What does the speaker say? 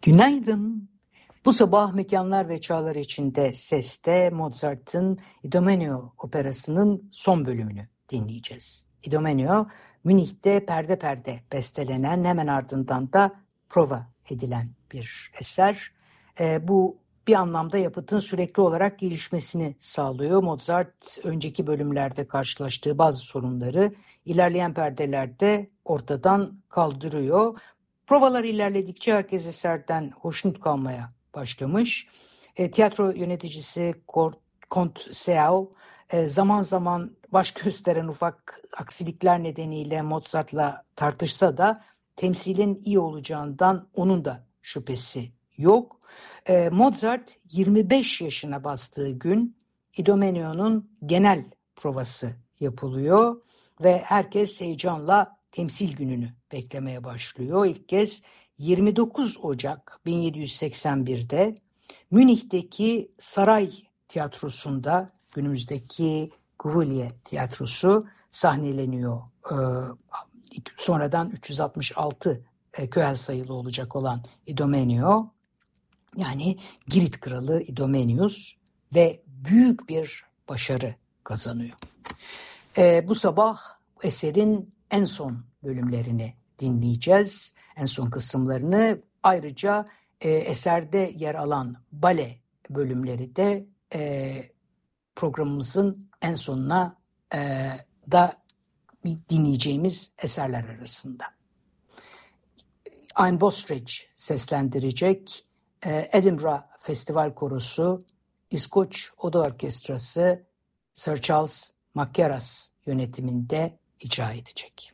Günaydın. Bu sabah Mekanlar ve Çağlar içinde Ses'te Mozart'ın Idomeneo operasının son bölümünü dinleyeceğiz. Idomeneo, Münih'te perde perde bestelenen, hemen ardından da prova edilen bir eser. Bu bir anlamda yapıtın sürekli olarak gelişmesini sağlıyor. Mozart önceki bölümlerde karşılaştığı bazı sorunları ilerleyen perdelerde ortadan kaldırıyor. Provalar ilerledikçe herkes eserden hoşnut kalmaya başlamış. Tiyatro yöneticisi Kont Seau zaman zaman baş gösteren ufak aksilikler nedeniyle Mozart'la tartışsa da temsilin iyi olacağından onun da şüphesi yok. Mozart 25 yaşına bastığı gün Idomeneo'nun genel provası yapılıyor ve herkes heyecanla temsil gününü beklemeye başlıyor. İlk kez 29 Ocak 1781'de Münih'teki Saray Tiyatrosu'nda, günümüzdeki Gruyère Tiyatrosu sahneleniyor. Sonradan 366 köhel sayılı olacak olan Idomeneo, yani Girit kralı Idomeneus ve büyük bir başarı kazanıyor. Bu sabah eserin en son bölümlerini dinleyeceğiz. En son kısımlarını, ayrıca eserde yer alan bale bölümleri de programımızın en sonuna da dinleyeceğimiz eserler arasında. Ian Bostridge seslendirecek. Edinburgh Festival Korosu, İskoç Oda Orkestrası Sir Charles Mackerras yönetiminde icra edecek.